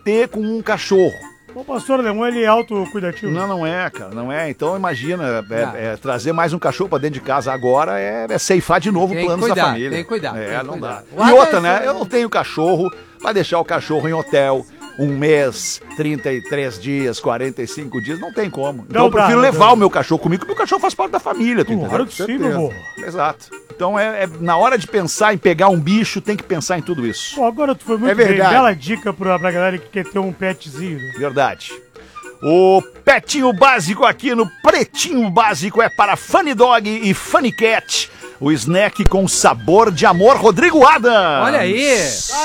ter com um cachorro. O pastor Alemão, ele é autocuidativo. Não é, cara, não é. Então imagina, trazer mais um cachorro pra dentro de casa agora é ceifar de novo planos da família. Tem que cuidar. Não dá. E outra, né? Eu não tenho cachorro pra deixar o cachorro em hotel 1 mês, 33 dias, 45 dias, não tem como. Então eu prefiro levar o meu cachorro comigo, porque o meu cachorro faz parte da família, tu entendeu? Claro que sim, meu amor. Exato. Então na hora de pensar em pegar um bicho, tem que pensar em tudo isso. Pô, agora tu foi muito bem. Bela dica pra galera que quer ter um petzinho. Verdade. O petinho básico aqui no Pretinho Básico é para Funny Dog e Funny Cat. O snack com sabor de amor, Rodrigo Adams. Olha aí.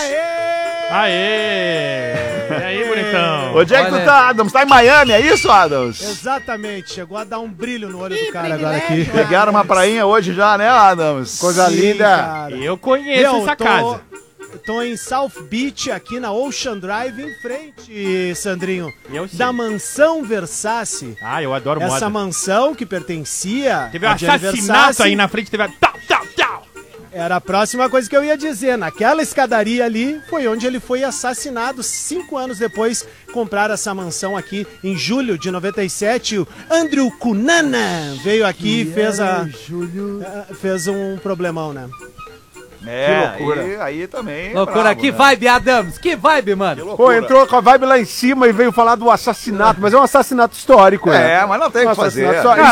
Aê! E aí, bonitão? Onde é que tu tá, Adams? Tá em Miami, é isso, Adams? Exatamente, chegou a dar um brilho no olho do cara agora aqui. Pegaram uma prainha hoje já, né, Adams? Coisa linda. Cara. Eu conheço essa casa. Tô em South Beach, aqui na Ocean Drive, em frente, Sandrinho, da mansão Versace. Ah, eu adoro moda. Essa mansão que pertencia... Teve um assassinato aí na frente, teve... Era a próxima coisa que eu ia dizer. Naquela escadaria ali foi onde ele foi assassinado. 5 anos depois, compraram essa mansão aqui em julho de 97. O Andrew Cunanan veio aqui e fez um problemão, né? Que loucura. Aí também. Loucura, bravo, que vibe, Adams, que vibe, mano. Pô, entrou com a vibe lá em cima e veio falar do assassinato, mas é um assassinato histórico, né? Mas não tem o que fazer.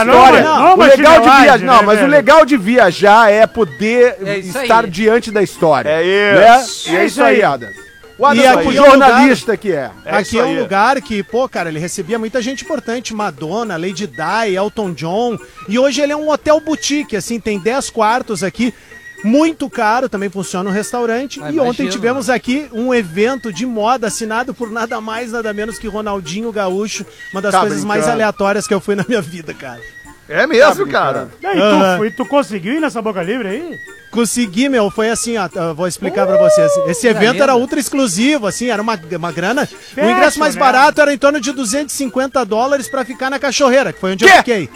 O legal de viajar é poder estar diante da história. É isso. Né? E é isso aí, Adams. E aqui o jornalista que é. Aqui é um lugar que, pô, cara, ele recebia muita gente importante, Madonna, Lady Di, Elton John, e hoje ele é um hotel boutique, assim, tem 10 quartos aqui, muito caro, também funciona um restaurante, e ontem tivemos aqui um evento de moda assinado por nada mais, nada menos que Ronaldinho Gaúcho, uma das coisas mais aleatórias que eu fui na minha vida, cara. É mesmo, cara? E tu conseguiu ir nessa Boca Livre aí? Consegui, meu, foi assim, ó, eu vou explicar pra vocês. Esse evento era ultra exclusivo, assim, era uma grana. O ingresso mais barato era em torno de $250 pra ficar na cachorreira, que foi onde eu fiquei.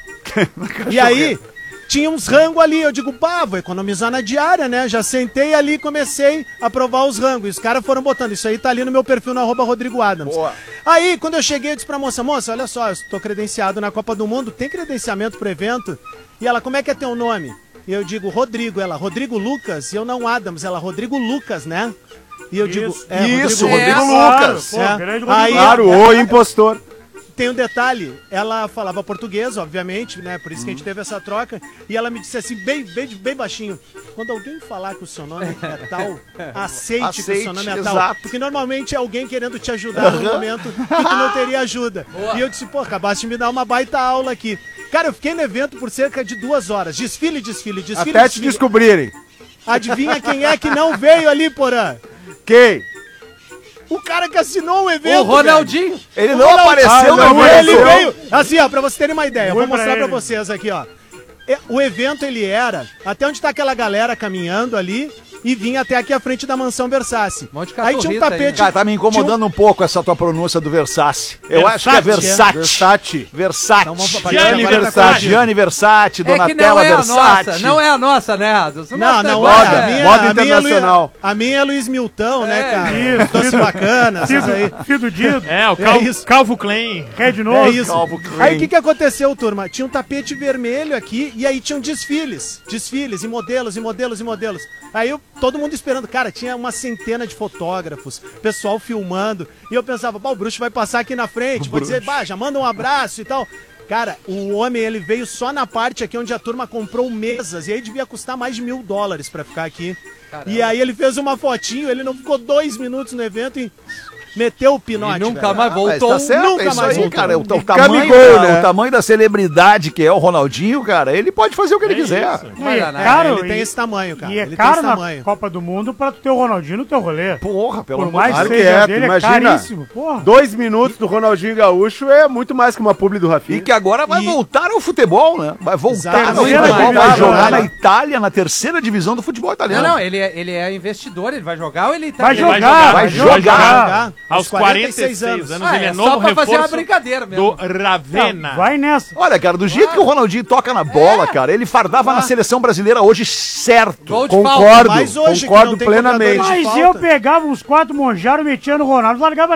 E aí, tinha uns rangos ali, eu digo, vou economizar na diária, né? Já sentei ali e comecei a provar os rangos. E os caras foram botando, isso aí tá ali no meu perfil, no @Rodrigo Adams. Boa. Aí, quando eu cheguei, eu disse pra moça, olha só, eu tô credenciado na Copa do Mundo, tem credenciamento pro evento? E ela, como é que é teu nome? E eu digo, Rodrigo. Ela, Rodrigo Lucas? E eu, não Adams. Ela, Rodrigo Lucas, né? E eu digo, Rodrigo Lucas. Aí, claro, o impostor. Tem um detalhe, ela falava português, obviamente, né? Por isso que a gente teve essa troca. E ela me disse assim, bem baixinho, quando alguém falar que o seu nome é tal, aceite que o seu nome é tal. Porque normalmente é alguém querendo te ajudar no momento que tu não teria ajuda. Boa. E eu disse, pô, acabaste de me dar uma baita aula aqui. Cara, eu fiquei no evento por cerca de 2 horas. Desfile. Até te descobrirem. Adivinha quem é que não veio ali, Porã? Quem? O cara que assinou o evento. O Ronaldinho. Velho. Ele não apareceu, Ele veio. Assim, ó, pra vocês terem uma ideia, eu vou mostrar pra vocês aqui, ó. O evento, ele era até onde tá aquela galera caminhando ali e vinha até aqui à frente da mansão Versace. Aí tinha um tapete. Cara, tá me incomodando um pouco essa tua pronúncia do Versace. Eu acho que é Versace. Gianni Versace, Donatella Versace. Não é a nossa, né, Adams? Não é. Moda internacional. A minha é Luiz Milton, né, cara? Isso. Doce bacana, isso aí. Fido Dido. O Calvo Klein. Red Nose. É isso. Aí o que aconteceu, turma? Tinha um tapete vermelho aqui e aí tinham desfiles e modelos. Aí todo mundo esperando. Cara, tinha uma centena de fotógrafos, pessoal filmando. E eu pensava, o bruxo vai passar aqui na frente, vai dizer, já manda um abraço e tal. Cara, o homem, ele veio só na parte aqui onde a turma comprou mesas. E aí devia custar mais de $1.000 pra ficar aqui. Caramba. E aí ele fez uma fotinho, ele não ficou 2 minutos no evento e meteu o pinote. E nunca mais voltou. Tá certo, nunca mais voltou. Cara, o tamanho da celebridade que é o Ronaldinho, cara, ele pode fazer o que ele quiser. Ele tem esse tamanho, cara. E é caro na Copa do Mundo pra tu ter o Ronaldinho no teu rolê. Porra, pelo amor de Deus. É caríssimo, porra. 2 minutos do Ronaldinho Gaúcho é muito mais que uma publi do Rafinha. E que agora vai voltar ao futebol, né? Vai voltar ao futebol, vai jogar na Itália, na 3ª divisão do futebol italiano. Não, ele é investidor, ele vai jogar ou ele tá... Vai jogar. Aos 46 anos ele é novo só pra fazer uma reforço brincadeira mesmo. do Ravenna. Vai nessa. Olha, cara, do jeito que o Ronaldinho toca na bola, cara, ele fardava na seleção brasileira hoje certo. Concordo plenamente. Mas eu pegava uns 4 monjaros, metia no Ronaldo, largava